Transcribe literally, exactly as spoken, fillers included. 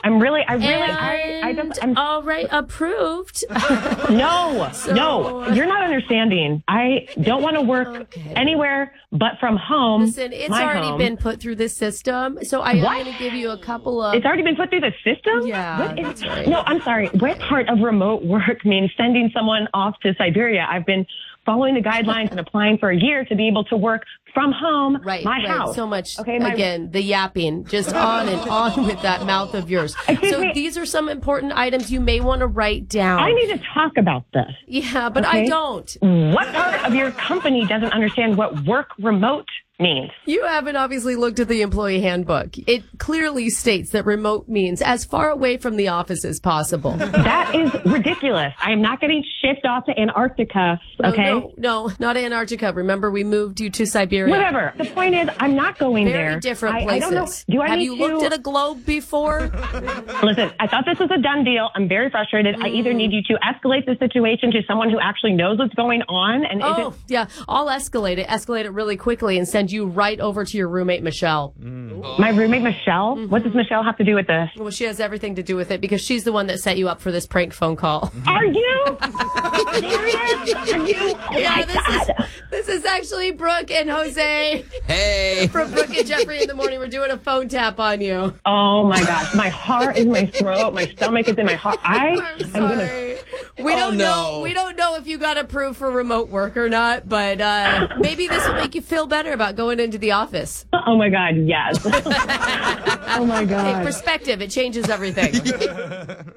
I'm really, I really, I, I just, I'm... All right, approved. No, so... no, you're not understanding. I don't want to work okay. anywhere but from home. Listen, it's already home. been put through the system, so I what? am going to give you a couple of... It's already been put through the system? Yeah, what is... that's right. No, I'm sorry. What part of remote work means sending someone off to Siberia? I've been following the guidelines and applying for a year to be able to work from home, right, my right. house. So much, okay, my... again, the yapping, just on and on with that mouth of yours. Excuse so me. These are some important items you may want to write down. I need to talk about this. Yeah, but okay? I don't. What part of your company doesn't understand what work remote means? You haven't obviously looked at the employee handbook. It clearly states that remote means as far away from the office as possible. That is ridiculous. I am not getting shipped off to Antarctica, okay? No, no, no, not Antarctica. Remember, we moved you to Siberia. Whatever. The point is, I'm not going Very there. Very different I, places. I don't know. Do I Have need you to... looked at a globe before? Listen, I thought this was a done deal. I'm very frustrated. Mm. I either need you to escalate the situation to someone who actually knows what's going on. And oh, is it... yeah. I'll escalate it. Escalate it really quickly and send you right over to your roommate, Michelle. Mm. My roommate, Michelle? Mm-hmm. What does Michelle have to do with this? Well, she has everything to do with it because she's the one that set you up for this prank phone call. Are you serious? Are you? Oh yeah, my this God. is this is actually Brooke and Jose. Hey. From Brooke and Jeffrey in the morning. We're doing a phone tap on you. Oh my gosh. My heart is in my throat. My stomach is in my heart. I I'm sorry. am gonna... We oh, don't no. know. We don't know if you got approved for remote work or not, but uh, maybe this will make you feel better about going into the office. Oh my God, yes. Oh my God. Hey, perspective, it changes everything.